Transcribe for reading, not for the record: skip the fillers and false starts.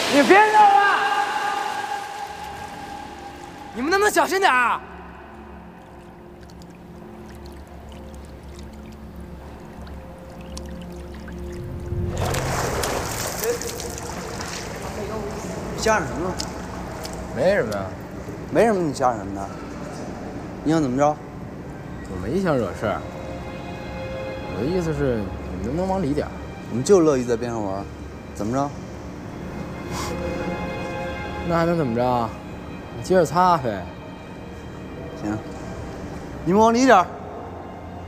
你别闹了！你们能不能小声点啊？ 吓人什么？ 没什么呀， 没什么，你吓人什么的？你想怎么着？ 我没想惹事儿。我的意思是，你们能不能往里点儿？ 我们就乐意在边上玩，怎么着？ 那还能怎么着？接着擦呗。 行，你们往里点儿。